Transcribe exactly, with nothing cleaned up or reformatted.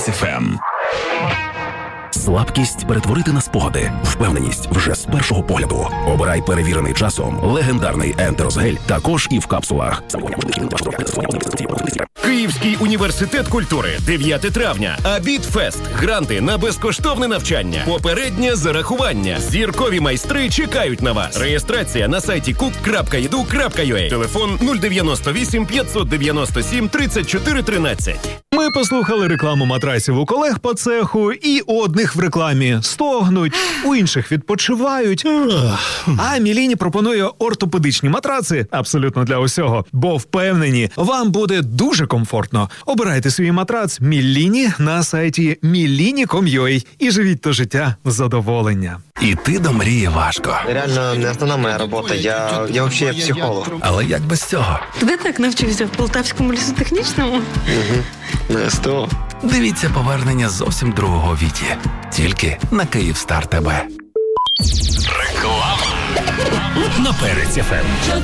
Перець еф ем. Слабкість перетворити на спогади. Впевненість вже з першого погляду. Обирай перевірений часом легендарний Ентерозгель, також і в капсулах. Київський університет культури. дев'яте травня. Абітфест. Гранти на безкоштовне навчання. Попереднє зарахування. Зіркові майстри чекають на вас. Реєстрація на сайті кук крапка і ді ю крапка ю а. Телефон нуль дев'яносто вісім п'ятсот дев'яносто сім тридцять чотири тринадцять. Ми послухали рекламу матрасів у колег по цеху, і у одних в рекламі стогнуть, у інших відпочивають. А Міліні пропонує ортопедичні матраци абсолютно для усього, бо впевнені, вам буде дуже комфортно. Обирайте свій матрац Міліні на сайті міліні крапка ком крапка ю а і живіть то життя в задоволення. Іти до мрії важко. Реально не основна моя робота, я, я взагалі психолог. Але як без цього? Де так навчився? В Полтавському лісотехнічному? Угу. На СТО. Дивіться повернення зовсім другого Віті. Тільки на Київстар ТВ. Реклама на Перець еф ем.